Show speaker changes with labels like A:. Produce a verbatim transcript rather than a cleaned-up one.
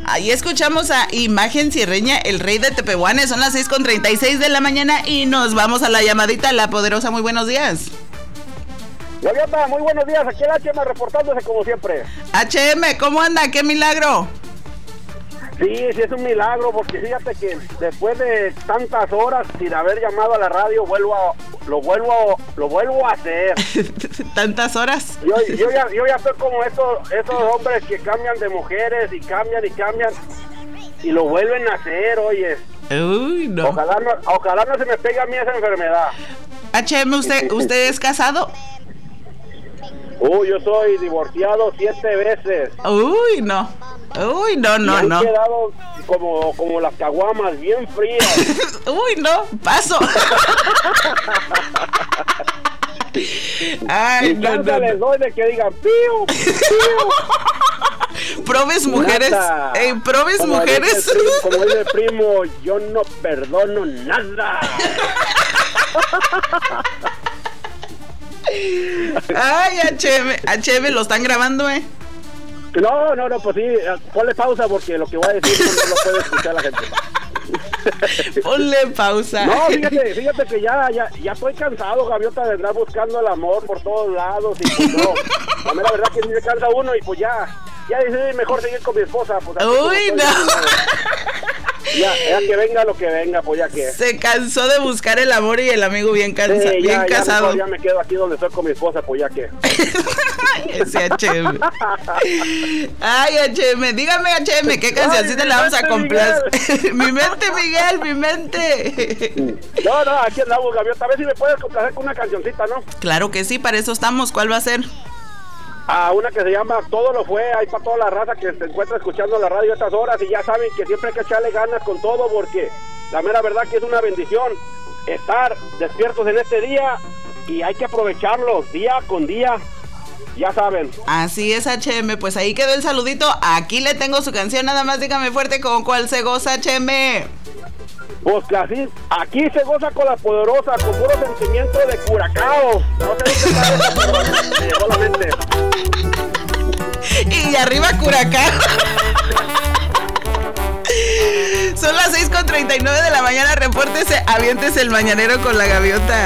A: Ahí escuchamos a Imagen Sierreña, el rey de Tepehuanes. Son las seis con treinta y seis de la mañana y nos vamos a la llamadita. La Poderosa, muy buenos días.
B: Gaviota, muy buenos días. Aquí el H M reportándose como siempre.
A: H M, ¿cómo anda? ¿Qué milagro?
B: Sí, sí es un milagro, porque fíjate que después de tantas horas sin haber llamado a la radio, vuelvo a, lo vuelvo lo vuelvo a hacer.
A: ¿Tantas horas?
B: Yo, yo, ya, yo ya estoy como estos, estos hombres que cambian de mujeres y cambian y cambian y lo vuelven a hacer, oye.
A: Uy, no.
B: Ojalá no, ojalá no se me pegue a mí esa enfermedad.
A: H M, ¿usted, usted es casado?
B: Uy, yo soy divorciado siete veces.
A: Uy, no. Uy, no, no, no.
B: Me han quedado como, como las caguamas, bien frías.
A: Uy, no, paso. Ay,
B: y
A: no, no,
B: no. Les doy de que digan pío, pío.
A: Probes mujeres, ey, probes
B: como
A: mujeres.
B: Dice primo, como dice el primo, yo no perdono nada.
A: Ay, H M, H M, lo están grabando, eh.
B: No, no, no, pues sí, ponle pausa porque lo que voy a decir no, no lo puede escuchar la gente.
A: Ponle pausa.
B: No, fíjate, fíjate que ya, ya, ya estoy cansado, Gaviota, de andar buscando el amor por todos lados y pues no. La mera verdad que sí se cansa uno y pues ya, ya decidí mejor seguir con mi esposa. Pues,
A: uy, no.
B: Ya, ya que venga lo que venga, pues ya que.
A: Se cansó de buscar el amor y el amigo bien cansado, sí, bien
B: ya,
A: casado.
B: Ya, ya me quedo aquí donde estoy con mi esposa, pues ya que.
A: Ese H M. Ay, H M, dígame H M, ¿qué cancioncita le vamos a complacer? Mi mente, Miguel, mi mente.
B: No, no, aquí andamos, Gaviota. A ver si me puedes complacer con una cancioncita, ¿no?
A: Claro que sí, para eso estamos. ¿Cuál va a ser?
B: A una que se llama Todo lo fue, ahí para toda la raza que se encuentra escuchando la radio a estas horas y ya saben que siempre hay que echarle ganas con todo porque la mera verdad que es una bendición estar despiertos en este día y hay que aprovecharlo día con día, ya saben.
A: Así es, H M, pues ahí quedó el saludito, aquí le tengo su canción, nada más dígame fuerte con cuál se goza, H M.
B: Pues que así, aquí se goza con la Poderosa, con puro sentimiento de Curacao. No sé si te sabes, pero me llegó a la mente.
A: Y arriba Curacao. Son las seis con treinta y nueve de la mañana, repórtese, aviéntese el mañanero con la Gaviota.